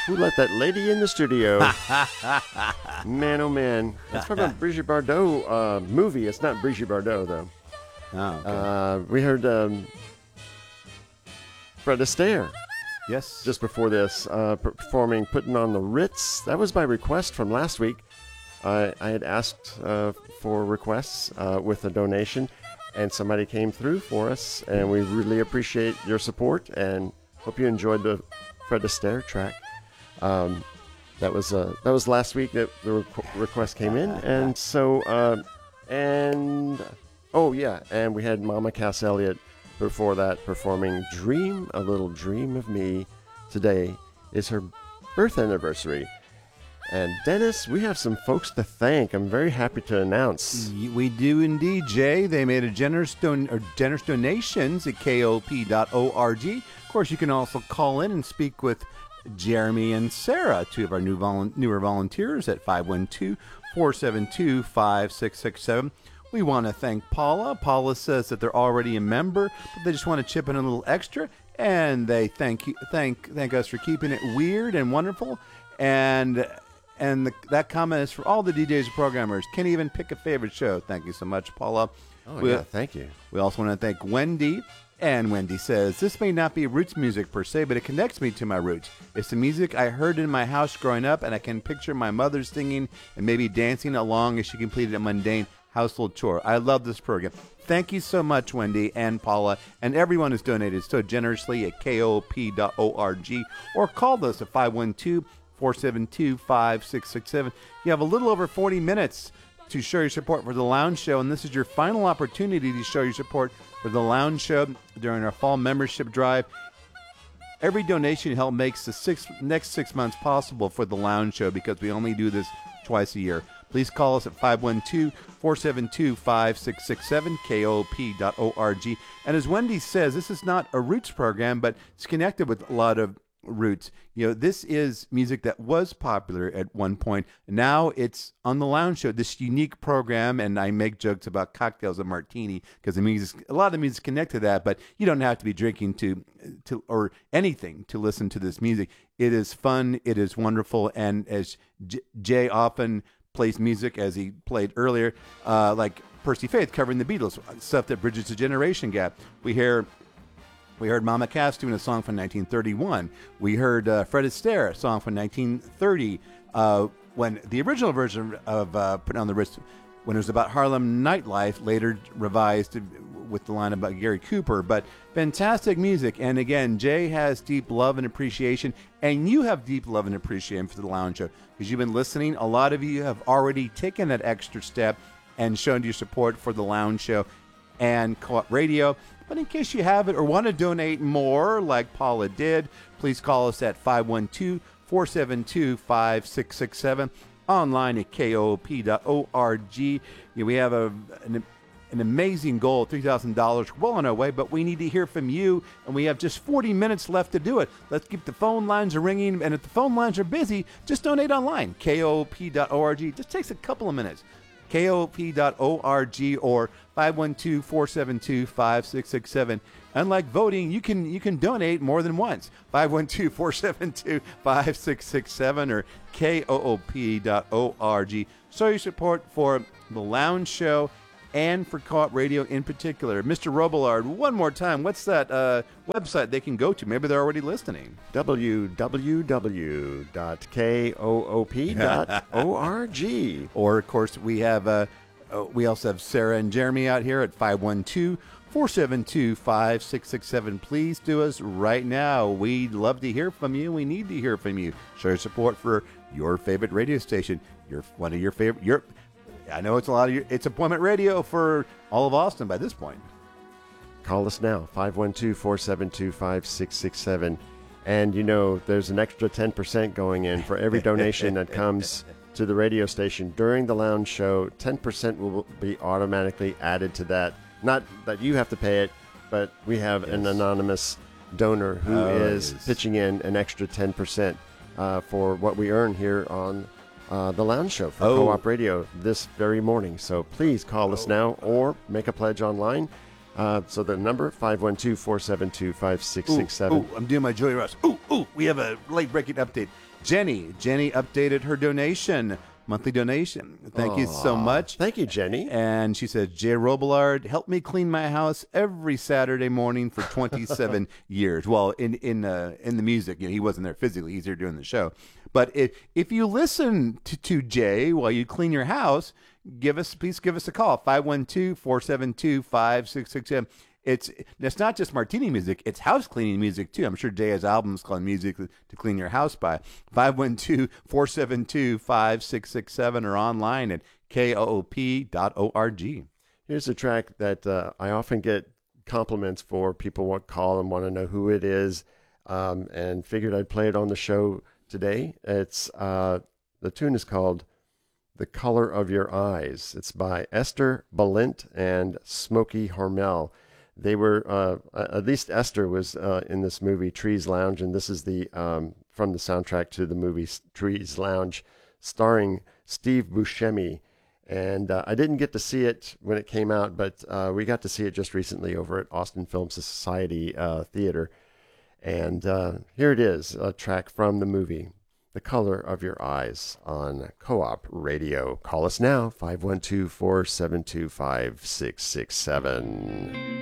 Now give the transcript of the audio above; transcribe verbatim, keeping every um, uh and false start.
Who let that lady in the studio? Man, oh man. That's from a Brigitte Bardot uh, movie. It's not Brigitte Bardot, though. Oh, okay. uh, we heard um, Fred Astaire. Yes. Just before this, uh, performing Putting on the Ritz. That was by request from last week. I, I had asked uh, for requests uh, with a donation, and somebody came through for us, and we really appreciate your support, and hope you enjoyed the Fred Astaire track. Um, that was uh, that was last week that the requ- request came in, and so uh, and oh yeah, and we had Mama Cass Elliot before that performing "Dream a Little Dream of Me." Today is her birth anniversary. And Dennis, we have some folks to thank. I'm very happy to announce. We do indeed, Jay. They made a generous, don- or generous donations at K O P dot org. Of course, you can also call in and speak with Jeremy and Sarah, two of our new volu- newer volunteers at five one two, four seven two, five six six seven. We want to thank Paula. Paula says that they're already a member, but they just want to chip in a little extra. And they thank you, thank thank us for keeping it weird and wonderful. And and the, that comment is for all the D Js and programmers. Can't even pick a favorite show. Thank you so much, Paula. Oh, we, yeah, thank you. We also want to thank Wendy. And Wendy says, this may not be roots music per se, but it connects me to my roots. It's the music I heard in my house growing up, and I can picture my mother singing and maybe dancing along as she completed a mundane household chore. I love this program. Thank you so much, Wendy and Paula, and everyone who's donated so generously at K O P dot org, or call us at five one two, four seven two, five six six seven. You have a little over forty minutes to show your support for the Lounge Show, and this is your final opportunity to show your support for the Lounge Show during our fall membership drive. Every donation help makes the six next six months possible for the Lounge Show, because we only do this twice a year. Please call us at five one two, four seven two, five six six seven, K O P dot org. And as Wendy says, this is not a roots program, but it's connected with a lot of roots. You know, this is music that was popular at one point. Now it's on the Lounge Show, this unique program, and I make jokes about cocktails and martini because the music, a lot of the music connected to that, but you don't have to be drinking to, to or anything to listen to this music. It is fun. It is wonderful. And as J- Jay often plays music, as he played earlier, uh, like Percy Faith covering the Beatles, stuff that bridges the generation gap. We hear We heard Mama Cass doing a song from nineteen thirty-one. We heard uh, Fred Astaire, a song from nineteen thirty, uh, when the original version of uh, Put on the Ritz, when it was about Harlem nightlife, later revised with the line about Gary Cooper. But fantastic music. And again, Jay has deep love and appreciation, and you have deep love and appreciation for the Lounge Show, because you've been listening. A lot of you have already taken that extra step and shown your support for the Lounge Show and Co-op Radio. But in case you haven't or want to donate more, like Paula did, please call us at five one two, four seven two, five six six seven, online at K O P dot org. You know, we have a, an, an amazing goal, three thousand dollars. We're well on our way, but we need to hear from you, and we have just forty minutes left to do it. Let's keep the phone lines ringing, and if the phone lines are busy, just donate online, K O P dot org. It just takes a couple of minutes. K O P dot org or five one two, four seven two, five six six seven. Unlike voting, you can you can donate more than once. five one two, four seven two, five six six seven or K O O P dot org. Show your support for the Lounge Show and for Co-op Radio in particular. Mister Robillard, one more time, what's that uh, website they can go to? Maybe they're already listening. w w w dot koop dot org. Or, of course, we have uh, uh, we also have Sarah and Jeremy out here at five one two, four seven two, five six six seven. Please do us right now. We'd love to hear from you. We need to hear from you. Show your support for your favorite radio station. Your one of your favorite. Your I know it's a lot of your, it's appointment radio for all of Austin by this point. Call us now, five one two, four seven two, five six six seven. And, you know, there's an extra ten percent going in for every donation that comes to the radio station during the Lounge Show. ten percent will be automatically added to that. Not that you have to pay it, but we have yes. an anonymous donor who oh, is yes. pitching in an extra ten percent uh, for what we earn here on Uh, the Lounge Show for oh. Co-op Radio this very morning. So please call oh. us now or make a pledge online. Uh, so the number, five one two, four seven two, five six six seven. Ooh, I'm doing my Joey Ross. Ooh, ooh, we have a late breaking update. Jenny, Jenny updated her donation, monthly donation. Thank you so much. Thank you, Jenny. And she says, Jay Robillard helped me clean my house every Saturday morning for twenty-seven years. Well, in in uh, in the music, you know, he wasn't there physically. He's here doing the show. But if if you listen to, to Jay while you clean your house, give us please give us a call, five one two, four seven two, five six six seven. It's it's not just martini music, it's house cleaning music too. I'm sure Jay has albums called Music to Clean Your House by. five one two, four seven two, five six six seven or online at koop dot org. Here's a track that uh, I often get compliments for. People want call and want to know who it is, um, and figured I'd play it on the show today. It's uh, the tune is called "The Color of Your Eyes." It's by Esther Balint and Smokey Hormel. They were, uh, at least Esther was uh, in this movie Trees Lounge, and this is the um, from the soundtrack to the movie Trees Lounge, starring Steve Buscemi. And uh, I didn't get to see it when it came out, but uh, we got to see it just recently over at Austin Film Society uh, Theater. And uh, here it is, a track from the movie, "The Color of Your Eyes" on Co-op Radio. Call us now, five one two, four seven two, five six six seven.